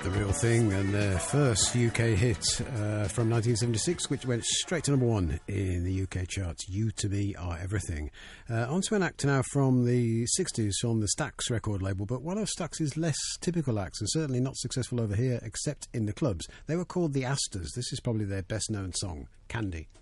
The Real Thing, and their first UK hit from 1976, which went straight to number one in the UK charts. You to Me Are Everything. On to an act now from the 60s from the Stax record label, but one of Stax's less typical acts, and certainly not successful over here except in the clubs. They were called the Astors. This is probably their best known song, Candy.